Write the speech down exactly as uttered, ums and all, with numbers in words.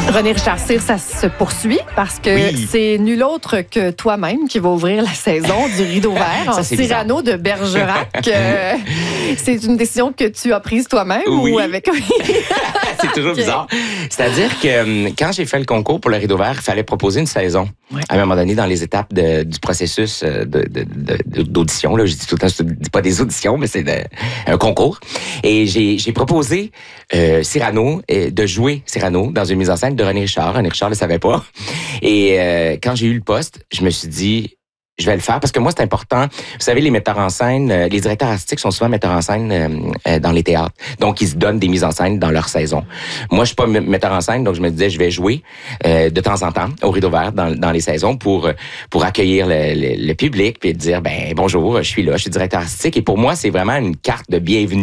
René Richard Cyr, ça se poursuit parce que Oui. c'est nul autre que toi-même qui va ouvrir la saison du Rideau Vert Ça, en c'est Cyrano de Bergerac. Euh, c'est une décision que tu as prise toi-même Oui. ou avec... C'est toujours Ok. bizarre. C'est-à-dire que euh, quand j'ai fait le concours pour le Rideau Vert, il fallait proposer une saison. Ouais. À un moment donné, dans les étapes de- du processus euh, de- de- de- de- d'audition, là, je dis tout le temps, je dis pas des auditions, mais c'est de- un concours. Et j'ai, j'ai proposé euh, Cyrano, euh, de jouer Cyrano dans une mise en scène de René Richard. René Richard ne le savait pas. Et euh, quand j'ai eu le poste, je me suis dit... Je vais le faire parce que moi, c'est important. Vous savez, les metteurs en scène, euh, les directeurs artistiques sont souvent metteurs en scène euh, euh, dans les théâtres. Donc, ils se donnent des mises en scène dans leur saison. Moi, je suis pas m- metteur en scène, donc je me disais, je vais jouer euh, de temps en temps au Rideau Vert dans, dans les saisons pour pour accueillir le, le, le public puis dire, ben bonjour, je suis là, je suis directeur artistique. Et pour moi, c'est vraiment une carte de bienvenue.